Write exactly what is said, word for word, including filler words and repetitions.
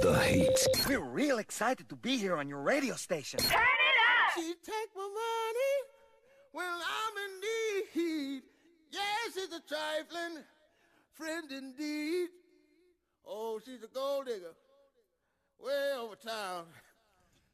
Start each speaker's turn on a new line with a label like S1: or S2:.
S1: the heat.
S2: We're real excited to be here on your radio station.
S3: Turn it up!
S4: She take my money when I'm in need. Yes, she's a trifling friend indeed. Oh, she's a gold digger way over town.